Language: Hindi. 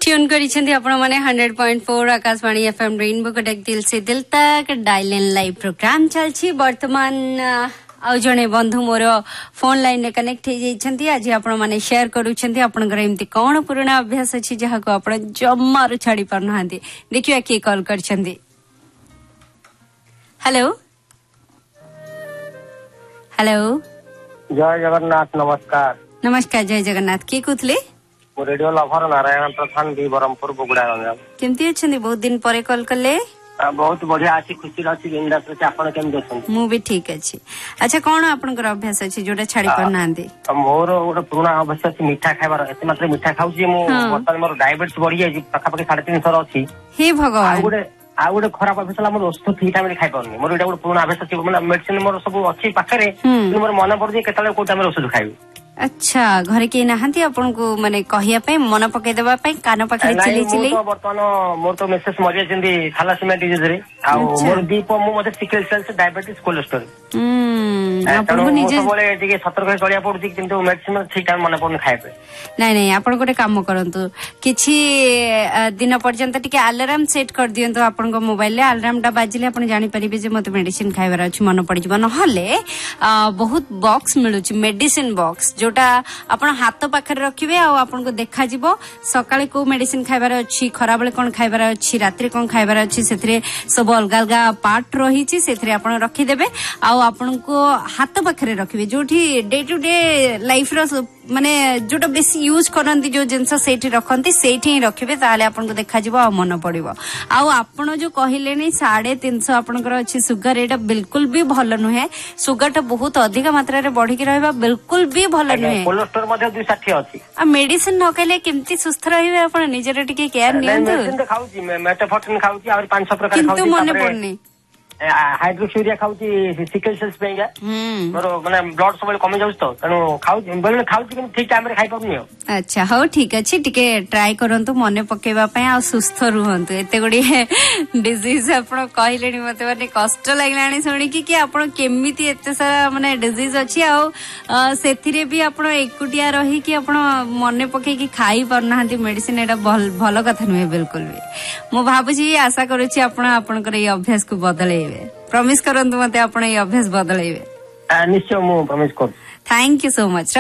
ट्यून करिसेंती आपण माने 100.4 आकाशवाणी एफएम रेनबो कटक दिल से दिल तक डायल इन लाइव प्रोग्राम चलछि। वर्तमान आउ जने बंधु मोर फोन लाइन ने कनेक्ट हो जाइछंती। आज आपण माने शेयर करूछंती आपनकर एम्ति कोन पुराना अभ्यास अछि जहा को आपण जम्मारु छाडी परनाहांती। देखियो के कॉल करछंती। हेलो हेलो जय जगन्नाथ। नमस्कार। नमस्कार जय जगन्नाथ। के कुथले रेडियो लभर नारायण प्रधान भी बरमपुर बुगुड़ा गंगा। केमती अछंती? बहुत दिन परे कॉल करले। बहुत बढ़िया अछि, खुशी अछि। बिंदास अछि। आपण केम अछंती? मु भी ठीक अछि। अच्छा कोन आपनकर अभ्यास अछि जोटा छाडी परनाहांती? मोर गोटे पुराना अभ्यास अछि मीठा खाइबार। एते मात्रा मीठा खाउची मु। वर्तमान मोर डायबिटीज बढ़ी जाय पखा पखी 350 अछि। हे भगवान। आ गोटे खराब अभ्यास मोर औषध ठीक टाइम रे खाइ परनी। मोर एटा गोटे पुराना अभ्यास अछि। माने मेडिसिन मोर सब अछि पाखरे, मोर मन पड़ जे केतले को टाइम रे औषध खाइबी। अच्छा घरे के नहांती आपन को माने कहिया पे मन पके देबा पे कान पाखरे चिली चिली? तो वर्तमान मोर तो मेसेज मरिया जेंदी थैलासेमिया डिजीज रे आ मोर दीप मु मते सिकल सेल से डायबिटीज कोलेस्ट्रॉल। आपन को निजे सबले एटिके सतर्क चलिया पड़ुची किंतु मेडिसिन ठीक टाइम मन पड़न खाइ पे। नहीं नहीं आपण गोटे काम करंतु किछि दिन पर्यंत टिके अलार्म सेट कर दियंतु आपण को मोबाइल ले। अलार्म टा बाजिले आपण जानि परिबे जे मते मेडिसिन खाइबार अछि मन पड़ जिवो। नहले बहुत बॉक्स मिलुची मेडिसिन बॉक्स जोटा आपण हाथ पाखर रखिबे आ आपण को देखा जिवो सकाळे को मेडिसिन खाइबार अछि, खराबळे कोन खाइबार अछि, रात्रि कोन खाइबार अछि, सेथरे सब अलगा अलगा पार्ट रहिची। सेथरे आपण रखि देबे आ आपण को हाथ पाखरे रखिबे जोठी डे टू डे लाइफ रो माने जोटा बेसी यूज करंती जो जिंस सेठी रखंती सेठी ही रखिबे। ताले आपण को देखा जिवो आ मन पड़िबो। आ आपण जो कहिले नै 350 आपनकर अछि सुगर, एटा बिल्कुल भी भलो नहे। सुगर टा बहुत अधिक मात्रा रे बढ़ी के रहबा बिल्कुल भी भलो नहे। कोलेस्ट्रॉल मध्ये 260 अछि। आ मेडिसिन न कले केमती सुस्थ रहिबे? आपण निजर टिके केयर नियंतु। मेडिसिन तो खाउची, मेटाफोर्टिन खाउची और 500 प्रकार खाउची। किंतु मने पड़नी हाइड्रोक्सीरिया खाउची सिकल सेल्स पेंगा। मोर माने ब्लड सब कमी जाउछ तो तनो खाउची बेले खाउची कि ठीक टाइम रे खाइ परनी हो। अच्छा हो ठीक अछि। टिके ट्राई करंतु मने पकेबा पय आ सुस्थ रहंतु। एते गडी डिजीज आपण कहिलेनी मते माने कष्ट लागलानी सुनी कि आपण केमिति एते सारा माने डिजीज अछि आ सेथिरे भी आपण एकुटिया रही कि आपण मने पके कि खाई परनाहंती मेडिसिन। एटा भलो कथा नहे बिल्कुल भी। मु भाबुची आशा करूची आपण आपनकर ए अभ्यास को बदलेबे। प्रॉमिस करंतु मते आपण ए अभ्यास बदलेबे। निश्चय मु प्रॉमिस कर। Thank you so much.